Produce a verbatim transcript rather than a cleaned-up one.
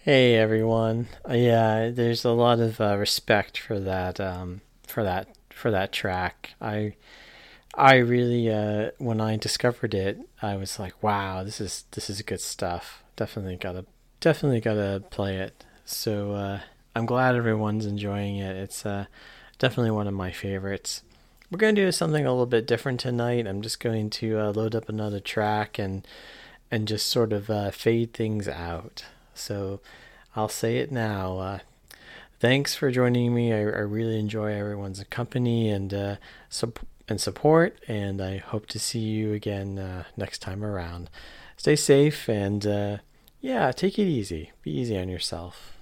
Hey everyone. Uh, yeah, there's a lot of uh, respect for that um for that for that track. I I really uh when I discovered it, I was like, wow, this is this is good stuff. Definitely got to definitely got to play it. So uh I'm glad everyone's enjoying it. It's uh definitely one of my favorites. We're going to do something a little bit different tonight. I'm just going to uh, load up another track and and just sort of uh, fade things out. So I'll say it now. Uh, thanks for joining me. I, I really enjoy everyone's company and uh, sup- and support, and I hope to see you again uh, next time around. Stay safe and uh, yeah, take it easy. Be easy on yourself.